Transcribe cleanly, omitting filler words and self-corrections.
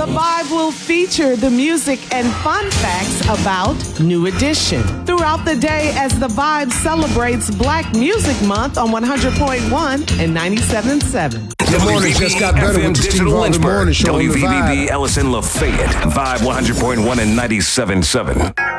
Vibe will feature the music and fun facts about New Edition throughout the day as The Vibe celebrates Black Music Month on 100.1 and 97.7. The morning just got better with the Steve Harvey Morning Show on The Vibe. WVBB Ellison Lafayette, Vibe 100.1 and 97.7.